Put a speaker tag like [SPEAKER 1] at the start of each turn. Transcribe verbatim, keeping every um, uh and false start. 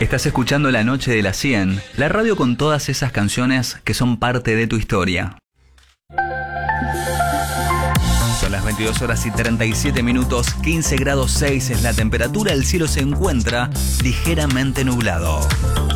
[SPEAKER 1] Estás escuchando La Noche de las cien, la radio con todas esas canciones que son parte de tu historia. Son las veintidós horas y treinta y siete minutos, quince grados seis es la temperatura, el cielo se encuentra ligeramente nublado.